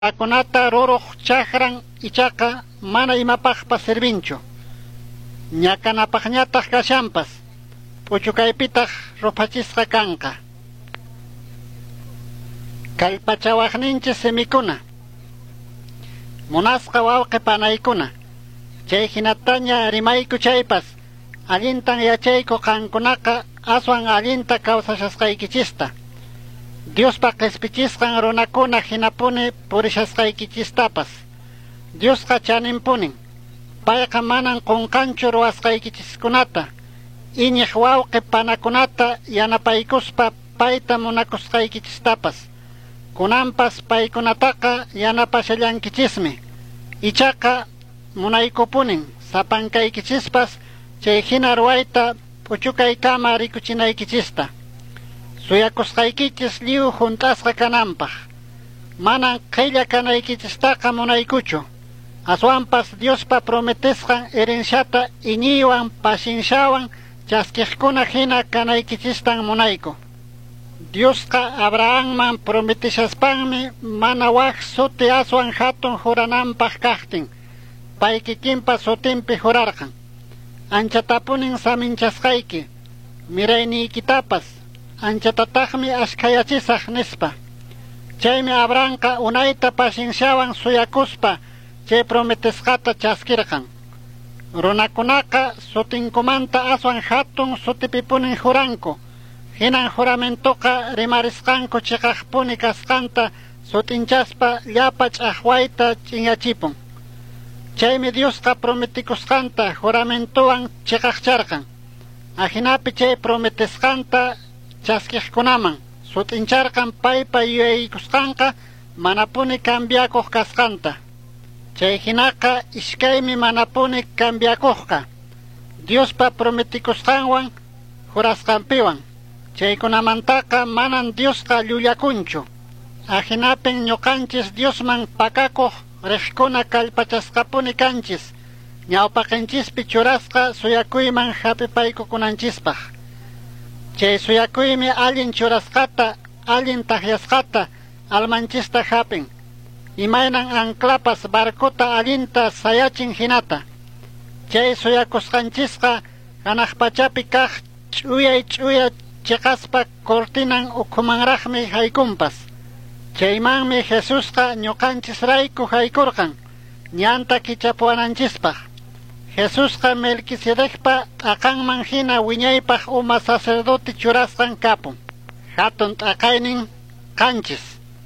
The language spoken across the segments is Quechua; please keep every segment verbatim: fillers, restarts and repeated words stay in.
Akunata ruruq chakran ichaqa mana imapaqpa sirvinchu. Ñakanapaqñataq kashanpas puchukaypitaq rupachisqa kanqa. Kallpachawaqninchis simikuna, munasqa wawqi panaykuna, chay hinataña rimayku chaypas allintan yachayku qankunaqa aswan allinta kawsashasqaykichista. Diospa q'ispichisqan runakuna hinapuni purishasqaykichistapas. Diosqa chaninpunin, payqa manan qunqanchu ruwasqaykichiskunata, iñiq wawqi panakunata yanapaykuspa payta munakusqaykichistapas. Kunanpas paykunataqa yanapashallankichismi, ichaqa munaykupunin sapankaykichispas chay hina ruwayta puchukaykama rikuchinaykichista. Suyakusqaykichis liw hunt'asqa kananpaq, manan qilla kanaykichistaqa munaykuchu, aswanpas Diospa prometesqan herensyata iñiywan pasensyawan chaskiqkuna hina kanaykichistan munayku. Diosqa Abrahamman prometishaspanmi mana waq suti aswan hatun jurananpaq kaqtin, pay kikinpa sutinpi jurarqan. Anchatapunin saminchasqayki, mirayniykitapas anchatataqmi ashkayachisaq nispa. Chaymi Abrahamqa unayta pasensyawan suyakuspa chay prometesqata chaskirqan. Runakunaqa sutinkumanta aswan hatun sutipipunin juranku, hinan juramentuqa rimarisqanku chiqaqpuni kasqanta sutinchaspa llapa ch'aqwayta ch'inachipun. Chaymi Diosqa prometikusqanta juramentuwan chiqaqcharqan. Ahinapi chay prometesqanta chaskiqkunaman sutincharqan paypa yuyaykusqanqa manapuni cambiakuq kasqanta. Chay hinaqa iskaymi manapuni cambiakuqqa, Diospa prometikusqanwan jurasqanpiwan. Chaykunamantaqa manan Diosqa llullakunchu. Ahinapin ñuqanchis Diosman pakakuq riqkuna kallpachasqapuni kanchis, ñawpaqanchispi churasqa suyakuyman hapipaykukunanchispaq. Chay suyakuymi allin churasqata, allin tahyasqata almanchista hapin. Imaynan anklapas barkuta allinta sayachin hinata. Chay suyakusqanchisqa hanaq pachapi kaq ch'uyay ch'uya chiqaspa cortinan ukhumanraqmi haykunpas. Chaymanmi Jesusqa ñuqanchisrayku haykurqan, ñanta kichapuwananchispaq. Jesusqa Melquisedecpa t'aqanman hina wiñaypaq uma sacerdote churasqan kapun. Hatun t'aqaynin qanchis,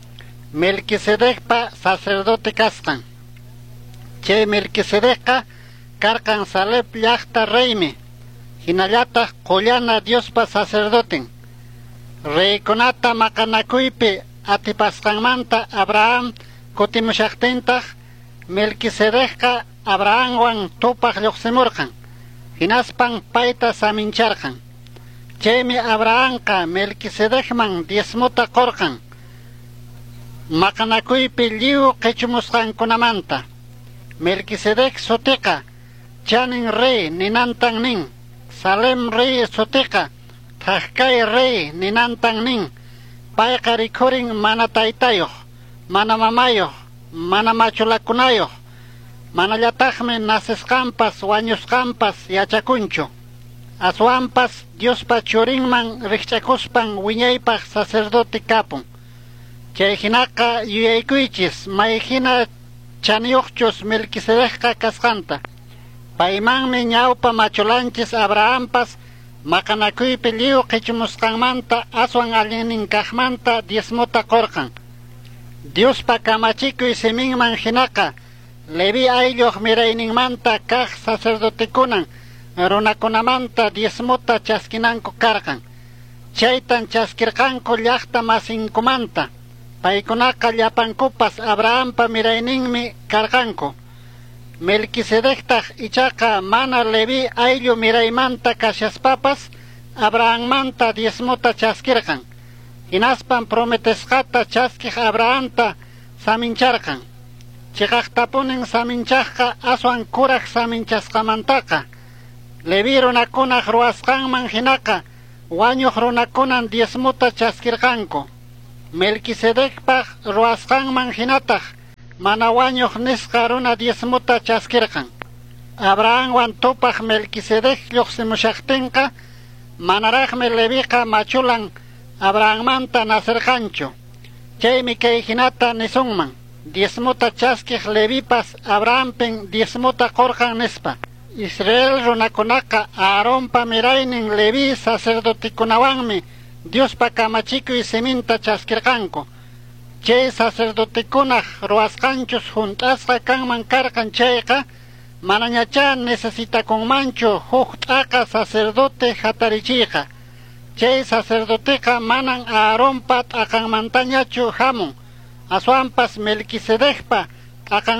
Melquisedecpa sacerdote kasqan. Chay Melquisedecqa karqan Salem llaqta reymi, hinallataq qullana Diospa sacerdoten. Reykunata maqanakuypi atipasqanmanta Abraham kutimushaqtintaq Melquisedecqa Abrahamwan tupaq lluqsimurqan, hinaspan payta samincharqan. Chaymi Abrahamqa Melquisedecman diezmuta qorqan, maqanakuypi lliw qichumusqankunamanta. Melquisedec sutiqa chanin rey ninantan nin, Salem rey sutiqa thaqkay rey ninantan nin. Payqa rikhurin mana taytayuq, mana mamayuq, mana machulakunayuq, manallataqmi nasisqanpas wañusqanpas yachakunchu. Aswanpas Diospa churinman riqch'akuspan wiñaypaq sacerdote kapun. Chay hinaqa yuyaykuychis may hina chaniyuqchus Melquisedecqa kasqanta. Paymanmi ñawpa machulanchis Abrahampas maqanakuypi liw qichumusqanmanta aswan allinninkaqmanta diezmuta qorqan. Diospa kamachikuy siminman hinaqa Levi aylluq mirayninmanta kaq sacerdotekunan runakunamanta diezmuta chaskinanku karqan. Chaytan chaskirqanku llaqta masinkumanta, paykunaqa llapankupas Abrahampa mirayninmi karqanku. Melquisedectaq ichaqa mana Levi ayllu miraymanta kashaspapas Abrahammanta diezmuta chaskirqan. Hinaspan prometesqata chaskiq Abrahamta samincharqan. Chiqaqtapunin saminchaqqa aswan kuraq saminchasqamantaqa Levi runakunaq ruwasqanman hinaqa wañuq runakunan diezmuta chaskirqanku. Melquisedecpaq ruwasqanman hinataq mana wañuq nisqa runa diezmuta chaskirqan. Abrahamwan tupaq Melquisedec lluqsimushaqtinqa manaraqmi Leviqa machulan Abrahammanta nacerqanchu. Chaymi kay hinata nisunman, diezmuta chaskiq Levipas Abrahampin diezmuta qurqan nispa. Israel runakunaqa Aaronpa miraynin Levi sacerdotikunawanmi Diospa kamachikuy siminta chaskirqanku. Chay sacerdotikunaq ruwasqanchus hunt'asqa kanman karqan chayqa manañachá necesitakunmanchu huk t'aqa sacerdote hatarichiyqa. Chay sacerdoteqa manan Aaronpa t'aqanmantañachu hamun, aswanpas Melquisedecpa t'aqan